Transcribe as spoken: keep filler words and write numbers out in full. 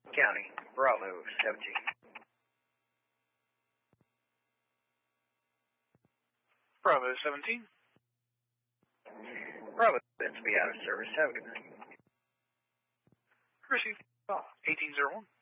County, Bravo seventeen. Bravo seventeen. Bravo, that's be out of service. Have a good night. Received. eighteen oh one.